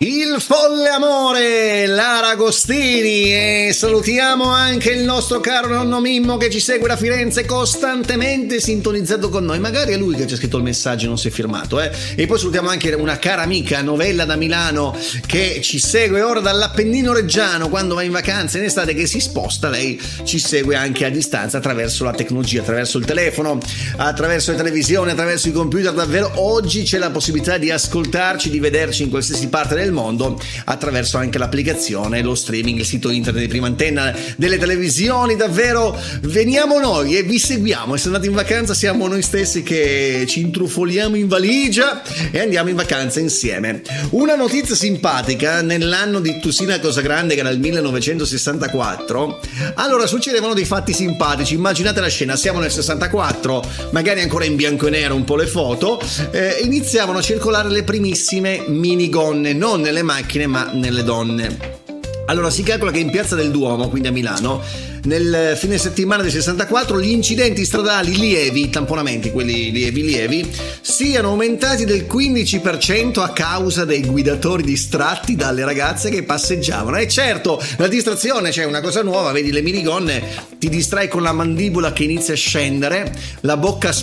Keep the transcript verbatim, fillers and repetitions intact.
Il folle amore, Lara Agostini, e salutiamo anche il nostro caro nonno Mimmo che ci segue da Firenze costantemente sintonizzato con noi. Magari è lui che ci ha scritto il messaggio e non si è firmato, eh? E poi salutiamo anche una cara amica, Novella da Milano, che ci segue ora dall'Appennino Reggiano quando va in vacanza in estate, che si sposta. Lei ci segue anche a distanza attraverso la tecnologia, attraverso il telefono, attraverso le televisioni, attraverso i computer. Davvero oggi c'è la possibilità di ascoltarci, di vederci in qualsiasi parte del mondo attraverso anche l'applicazione, lo streaming, il sito internet di Prima Antenna, delle televisioni. Davvero veniamo noi e vi seguiamo, e se andate in vacanza siamo noi stessi che ci intrufoliamo in valigia e andiamo in vacanza insieme. Una notizia simpatica: nell'anno di Tusina Cosagrande, che era il millenovecentosessantaquattro, allora succedevano dei fatti simpatici. Immaginate la scena, siamo nel sessantaquattro, magari ancora in bianco e nero un po' le foto, eh, iniziavano a circolare le primissime minigonne, non nelle macchine ma nelle donne. Allora si calcola che in Piazza del Duomo, quindi a Milano, nel fine settimana del sessantaquattro gli incidenti stradali lievi, tamponamenti, quelli lievi lievi, siano aumentati del quindici per cento a causa dei guidatori distratti dalle ragazze che passeggiavano. E certo, la distrazione, c'è una cosa nuova, vedi le minigonne, ti distrai con la mandibola che inizia a scendere, la bocca